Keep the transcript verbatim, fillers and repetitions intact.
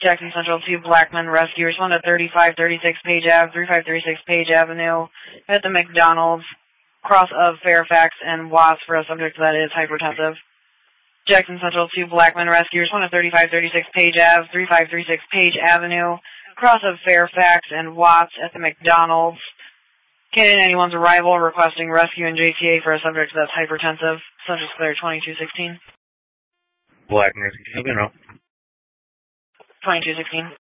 Jackson Central to Blackman Rescue. Respond to thirty-five thirty-six Page Avenue, thirty-five thirty-six Page Avenue at the McDonald's, cross of Fairfax and Watts for a subject that is hypertensive. Jackson Central to Blackman Rescue. Respond to thirty-five thirty-six Page Avenue, thirty-five thirty-six Page Avenue, cross of Fairfax and Watts at the McDonald's. Candidate ninety-one's arrival requesting rescue in J T A for a subject that's hypertensive. Subject clear twenty-two sixteen. Blackman Rescue, you know. twenty-two sixteen.